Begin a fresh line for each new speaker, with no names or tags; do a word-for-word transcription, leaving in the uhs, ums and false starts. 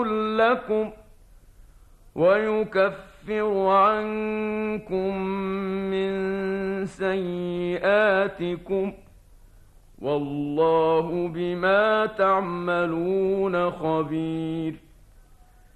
لكم ويكفر عنكم من سيئاتكم والله بما تعملون خبير.